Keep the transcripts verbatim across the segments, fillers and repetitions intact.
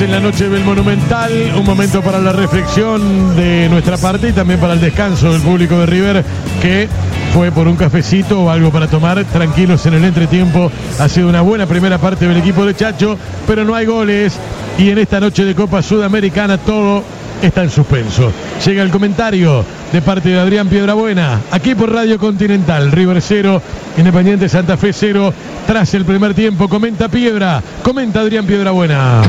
En la noche del Monumental, un momento para la reflexión de nuestra parte y también para el descanso del público de River, que fue por un cafecito o algo para tomar, tranquilos en el entretiempo. Ha sido una buena primera parte del equipo de Chacho, pero no hay goles y en esta noche de Copa Sudamericana todo está en suspenso. Llega el comentario de parte de Adrián Piedrabuena, aquí por Radio Continental. River cero, Independiente Santa Fe cero, tras el primer tiempo. Comenta Piedra, comenta Adrián Piedrabuena.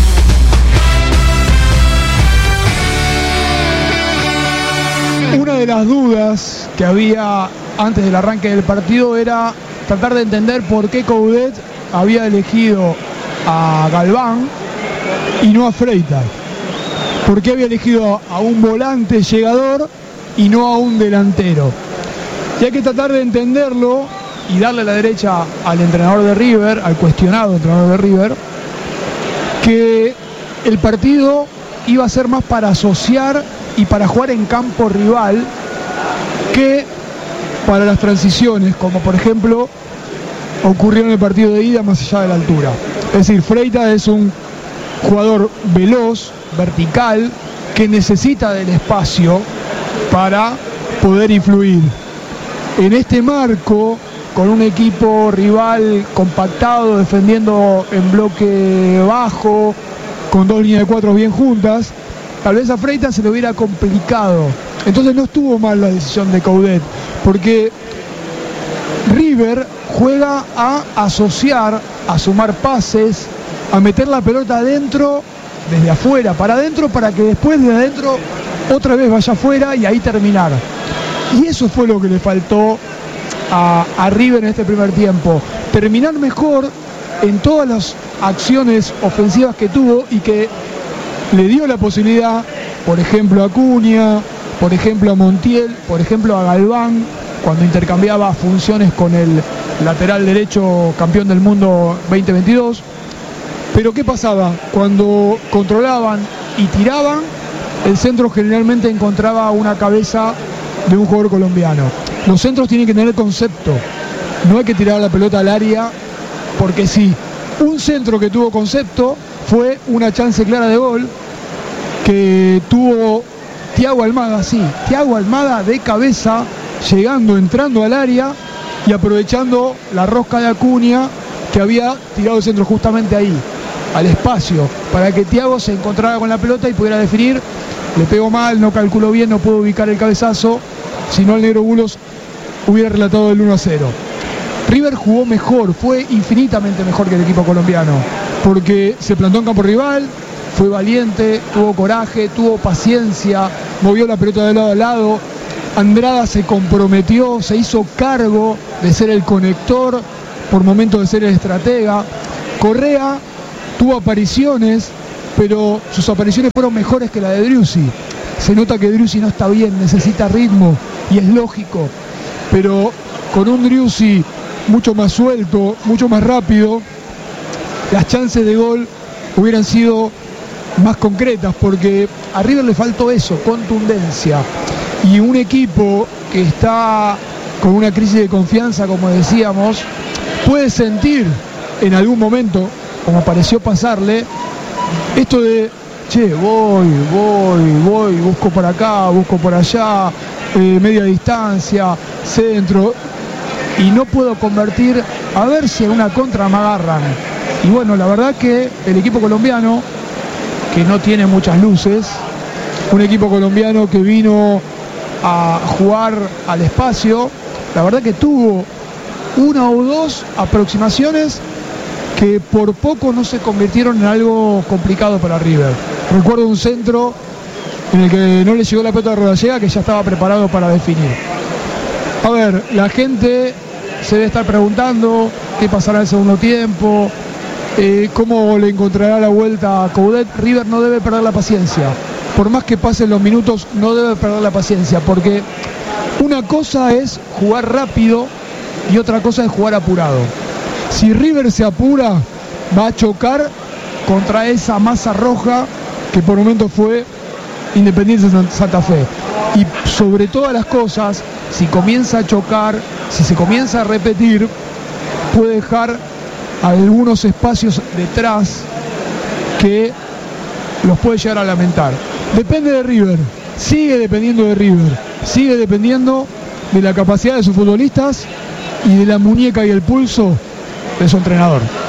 Una de las dudas que había antes del arranque del partido era tratar de entender por qué Coudet había elegido a Galván y no a Freitas. ¿Por qué había elegido a un volante llegador y no a un delantero? Y hay que tratar de entenderlo y darle la derecha al entrenador de River, al cuestionado entrenador de River, que el partido iba a ser más para asociar y para jugar en campo rival que para las transiciones, como por ejemplo ocurrió en el partido de ida más allá de la altura. Es decir, Freitas es un jugador veloz, vertical, que necesita del espacio para poder influir. En este marco, con un equipo rival compactado, defendiendo en bloque bajo, con dos líneas de cuatro bien juntas, tal vez a Freitas se le hubiera complicado. Entonces no estuvo mal la decisión de Coudet, porque River juega a asociar, a sumar pases, a meter la pelota adentro, desde afuera para adentro, para que después de adentro otra vez vaya afuera y ahí terminar. Y eso fue lo que le faltó a, a River en este primer tiempo. Terminar mejor en todas las acciones ofensivas que tuvo y que le dio la posibilidad, por ejemplo a Acuña, por ejemplo a Montiel, por ejemplo a Galván, cuando intercambiaba funciones con el lateral derecho campeón del mundo veinte veintidós. Pero ¿qué pasaba? Cuando controlaban y tiraban, el centro generalmente encontraba una cabeza de un jugador colombiano. Los centros tienen que tener concepto, no hay que tirar la pelota al área porque sí. Un centro que tuvo concepto fue una chance clara de gol que tuvo Thiago Almada, sí, Thiago Almada de cabeza, llegando, entrando al área y aprovechando la rosca de Acuña, que había tirado el centro justamente ahí, al espacio, para que Thiago se encontrara con la pelota y pudiera definir. Le pegó mal, no calculó bien, no pudo ubicar el cabezazo, si no el negro Bulos hubiera relatado el uno a cero. River jugó mejor, fue infinitamente mejor que el equipo colombiano, porque se plantó en campo rival, fue valiente, tuvo coraje, tuvo paciencia, movió la pelota de lado a lado. Andrada se comprometió, se hizo cargo de ser el conector, por momentos de ser el estratega. Correa tuvo apariciones, pero sus apariciones fueron mejores que la de Driussi. Se nota que Driussi no está bien, necesita ritmo, y es lógico, pero con un Driussi mucho más suelto, mucho más rápido, las chances de gol hubieran sido más concretas, porque a River le faltó eso, contundencia. Y un equipo que está con una crisis de confianza, como decíamos, puede sentir en algún momento, como pareció pasarle, esto de, che, voy, voy, voy, busco por acá, busco por allá, eh, media distancia, centro, y no puedo convertir, a ver si en una contra me agarran. Y bueno, la verdad que el equipo colombiano, que no tiene muchas luces, un equipo colombiano que vino a jugar al espacio, la verdad que tuvo una o dos aproximaciones que por poco no se convirtieron en algo complicado para River. Recuerdo un centro en el que no le llegó la pelota de Rodallega, que ya estaba preparado para definir. A ver, la gente se debe estar preguntando qué pasará en el segundo tiempo, eh, cómo le encontrará la vuelta a Coudet. River no debe perder la paciencia. Por más que pasen los minutos, no debe perder la paciencia, porque una cosa es jugar rápido y otra cosa es jugar apurado. Si River se apura, va a chocar contra esa masa roja que por momentos fue Independiente Santa Fe. Y sobre todas las cosas, si comienza a chocar, si se comienza a repetir, puede dejar algunos espacios detrás que los puede llegar a lamentar. Depende de River, sigue dependiendo de River, sigue dependiendo de la capacidad de sus futbolistas y de la muñeca y el pulso de su entrenador.